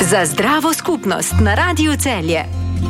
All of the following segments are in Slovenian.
Za zdravo skupnost na Radiu Celje.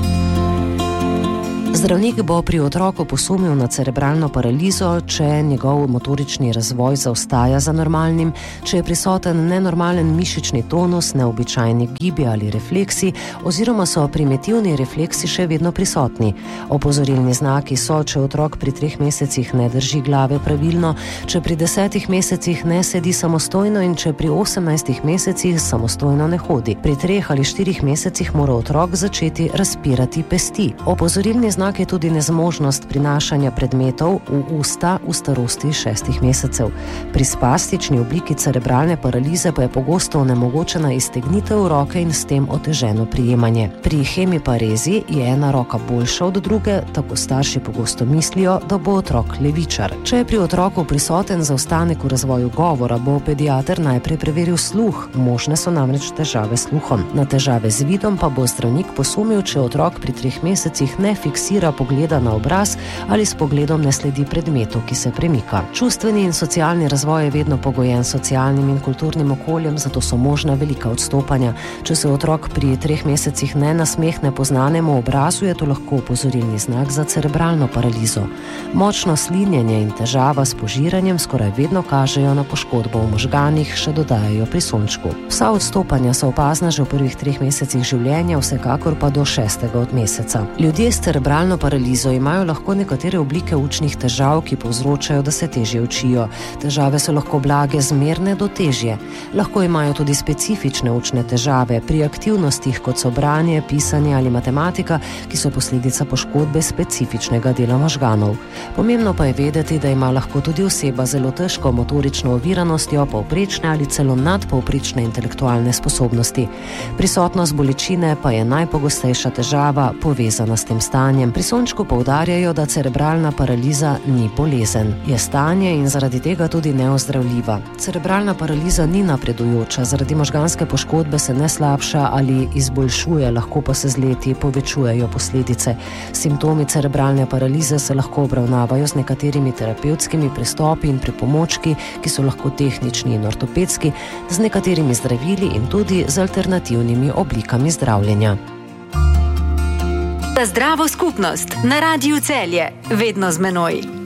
Zdravnik bo pri otroku posumil na cerebralno paralizo, če njegov motorični razvoj zaostaja za normalnim, če je prisoten nenormalen mišični tonus, neobičajni gibi ali refleksi, oziroma so primitivni refleksi še vedno prisotni. Opozorilni znaki so, če otrok pri 3 mesecih ne drži glave pravilno, če pri 10 mesecih ne sedi samostojno in če pri 18 mesecih samostojno ne hodi. Pri 3 ali 4 mesecih mora otrok začeti razpirati pesti. Opozorilni znak je tudi nezmožnost prinašanja predmetov v usta v starosti 6 mesecev. Pri spastični obliki cerebralne paralize pa je pogosto onemogočena iztegnitev roke in s tem oteženo prijemanje. Pri hemiparezi je ena roka boljša od druge, tako starši pogosto mislijo, da bo otrok levičar. Če je pri otroku prisoten zaostanek v razvoju govora, bo pediater najprej preveril sluh, možne so namreč težave s sluhom. Na težave z vidom pa bo zdravnik posumil, če otrok pri 3 mesecih ne fiksira pogleda na obraz ali s pogledom ne sledi predmetu, ki se premika. Čustveni in socialni razvoj je vedno pogojen s socialnim in kulturnim okoljem, zato so možna velika odstopanja. Če se otrok pri 3 mesecih ne nasmehne poznanemu obrazu, je to lahko opozorilni znak za cerebralno paralizo. Močno slinjenje in težava s požiranjem skoraj vedno kažejo na poškodbo v možganih, še dodajajo pri sončku. Vsa odstopanja so opazna že v prvih 3 mesecih življenja, vsekakor pa do 6. od meseca. Ljudje s cerebralno paralizo imajo lahko nekatere oblike učnih težav, ki povzročajo, da se težje učijo. Težave so lahko blage, zmerne do težje. Lahko imajo tudi specifične učne težave pri aktivnostih, kot so branje, pisanje ali matematika, ki so posledica poškodbe specifičnega dela možganov. Pomembno pa je vedeti, da ima lahko tudi oseba zelo težko motorično oviranostjo, povprečne ali celo nadpovprečne intelektualne sposobnosti. Prisotnost bolečine pa je najpogostejša težava, povezana s tem stanjem. Pri sončku poudarjajo, da cerebralna paraliza ni bolezen. Je stanje in zaradi tega tudi neozdravljiva. Cerebralna paraliza ni napredujoča, zaradi možganske poškodbe se ne slabša ali izboljšuje, lahko pa se z leti povečujejo posledice. Simptomi cerebralne paralize se lahko obravnavajo z nekaterimi terapevtskimi pristopi in pripomočki, ki so lahko tehnični in ortopedski, z nekaterimi zdravili in tudi z alternativnimi oblikami zdravljenja. Za zdravo skupnost na Radiu Celje, vedno z menoj.